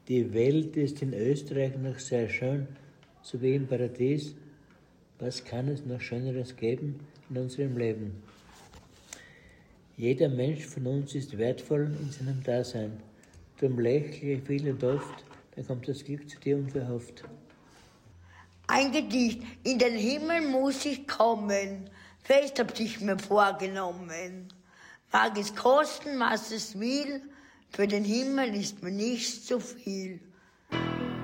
Die Welt ist in Österreich noch sehr schön, so wie im Paradies. Was kann es noch Schöneres geben in unserem Leben? Jeder Mensch von uns ist wertvoll in seinem Dasein. Drum lächle viel und oft, dann kommt das Glück zu dir unverhofft. Ein Gedicht, in den Himmel muss ich kommen, fest hab ich mir vorgenommen. Mag es kosten, was es will, für den Himmel ist mir nicht zu viel.